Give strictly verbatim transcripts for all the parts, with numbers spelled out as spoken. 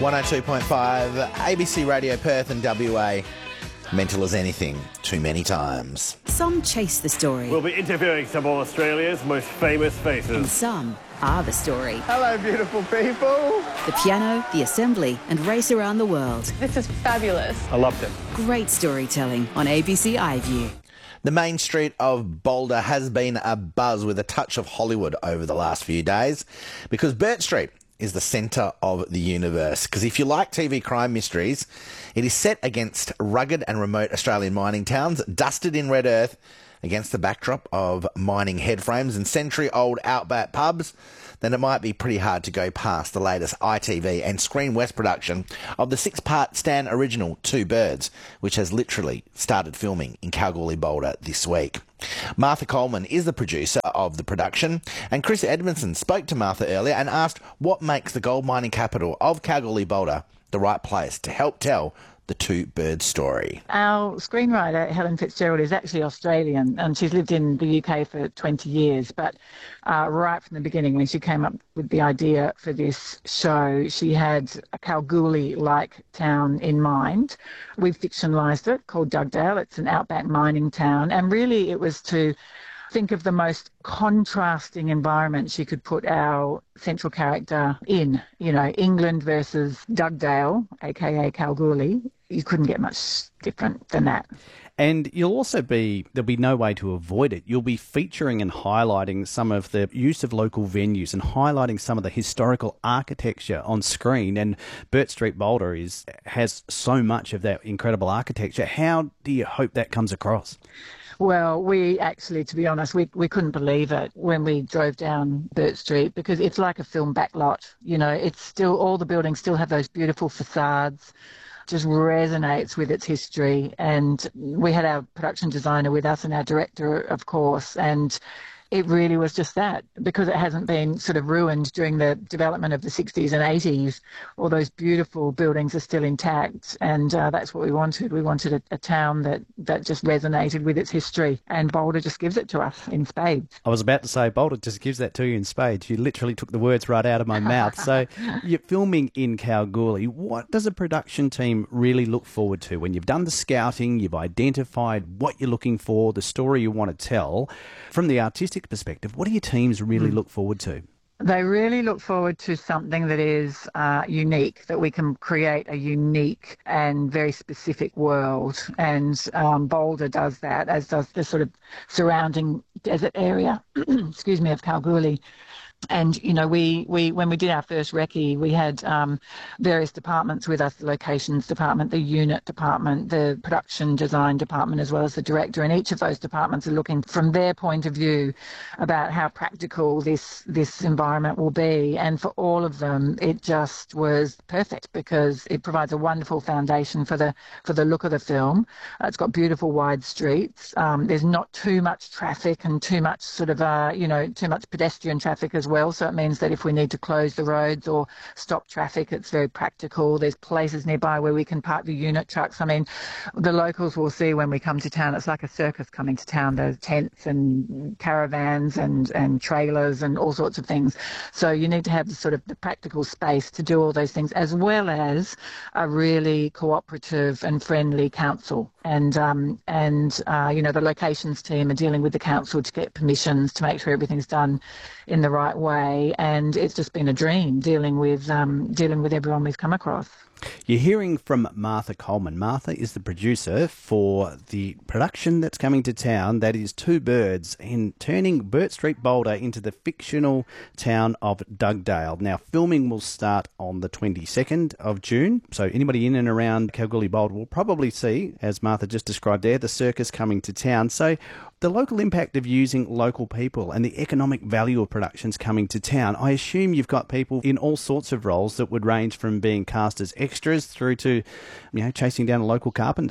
one oh two point five, A B C Radio Perth and W A. Mental as anything, too many times. Some chase the story. We'll be interviewing some of Australia's most famous And faces. some are the story. Hello, beautiful people. The piano, the assembly, and race around the world. This is fabulous. I loved it. Great storytelling on A B C iView. The main street of Boulder has been a buzz with a touch of Hollywood over the last few days because Bourt Street is the centre of the universe. Because if you like T V crime mysteries, it is set against rugged and remote Australian mining towns, dusted in red earth against the backdrop of mining headframes and century-old outback pubs. Then it might be pretty hard to go past the latest I T V and Screen West production of the six-part Stan original Two Birds, which has literally started filming in Kalgoorlie Boulder this week. Martha Coleman is the producer of the production, and Chris Edmondson spoke to Martha earlier and asked what makes the gold mining capital of Kalgoorlie Boulder the right place to help tell the Two Birds story. Our screenwriter, Helen Fitzgerald, is actually Australian, and she's lived in the U K for twenty years. But uh, right from the beginning, when she came up with the idea for this show, she had a Kalgoorlie-like town in mind. We've fictionalised it, called Dugdale. It's an outback mining town, and really it was to think of the most contrasting environment she could put our central character in. You know, England versus Dugdale, aka Kalgoorlie. You couldn't get much different than that. And you'll also be, there'll be no way to avoid it. You'll be featuring and highlighting some of the use of local venues and highlighting some of the historical architecture on screen. And Bourt Street Boulder is has so much of that incredible architecture. How do you hope that comes across? Well, we actually, to be honest, we, we couldn't believe it when we drove down Bourt Street because it's like a film backlot. You know, it's still, all the buildings still have those beautiful facades, just resonates with its history. And we had our production designer with us and our director, of course, and it really was just that, because it hasn't been sort of ruined during the development of the sixties and eighties. All those beautiful buildings are still intact, and uh, that's what we wanted. We wanted a, a town that, that just resonated with its history, and Boulder just gives it to us in spades. I was about to say, Boulder just gives that to you in spades. You literally took the words right out of my mouth. So you're filming in Kalgoorlie. What does a production team really look forward to when you've done the scouting, you've identified what you're looking for, the story you want to tell? From the artistic perspective, what do your teams really mm. look forward to? They really look forward to something that is uh, unique, that we can create a unique and very specific world. And um, Boulder does that, as does the sort of surrounding desert area, excuse me, of Kalgoorlie. And, you know, we, we when we did our first recce, we had um, various departments with us, the locations department, the unit department, the production design department, as well as the director. And each of those departments are looking from their point of view about how practical this this environment will be. And for all of them, it just was perfect because it provides a wonderful foundation for the for the look of the film. Uh, it's got beautiful wide streets. Um, there's not too much traffic and too much sort of, uh, you know, too much pedestrian traffic as well. well, so it means that if we need to close the roads or stop traffic, it's very practical. There's places nearby where we can park the unit trucks. I mean, the locals will see when we come to town, it's like a circus coming to town. There's tents and caravans and, and trailers and all sorts of things. So you need to have the sort of the practical space to do all those things, as well as a really cooperative and friendly council. And, um, and uh, you know, the locations team are dealing with the council to get permissions to make sure everything's done in the right way. And it's just been a dream dealing with um, dealing with everyone we've come across. You're hearing from Martha Coleman. Martha is the producer for the production that's coming to town, that is Two Birds, in turning Bourt Street Boulder into the fictional town of Dugdale. Now, filming will start on the twenty-second of June, so anybody in and around Kalgoorlie Boulder will probably see, as Martha just described there, the circus coming to town. So the local impact of using local people and the economic value of productions coming to town, I assume you've got people in all sorts of roles that would range from being cast as extras through to, you know, chasing down a local carpenter.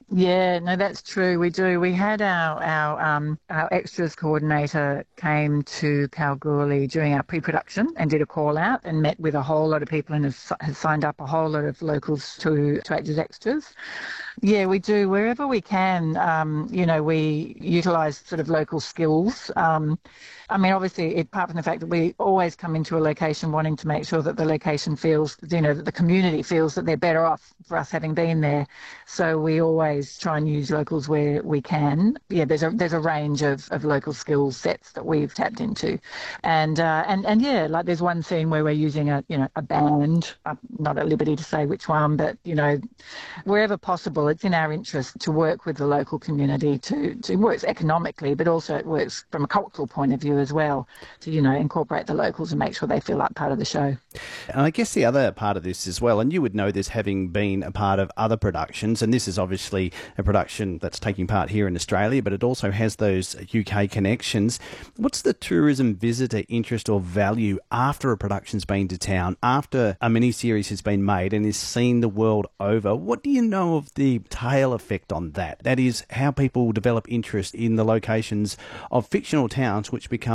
Yeah, no, that's true. We do. We had our our um our extras coordinator came to Kalgoorlie during our pre-production and did a call out and met with a whole lot of people and has, has signed up a whole lot of locals to to act as extras. Yeah, we do. Wherever we can, um, you know, we utilise sort of local skills. Um, I mean, obviously, apart from the fact that we always come into a location wanting to make sure that the location feels, you know, that the community feels that they're better off for us having been there. So we always try and use locals where we can. Yeah, there's a there's a range of, of local skill sets that we've tapped into, and uh, and and yeah, like there's one scene where we're using a you know a band. I'm not at liberty to say which one, but you know, wherever possible, it's in our interest to work with the local community to to work economically, but also it works from a cultural point of view as well to you know incorporate the locals and make sure they feel like part of the show. And I guess the other part of this as well, and you would know this having been a part of other productions, and this is obviously a production that's taking part here in Australia, but it also has those U K connections. What's the tourism visitor interest or value after a production's been to town, after a mini-series has been made and is seen the world over? What do you know of the tail effect on that? That is, how people develop interest in the locations of fictional towns which become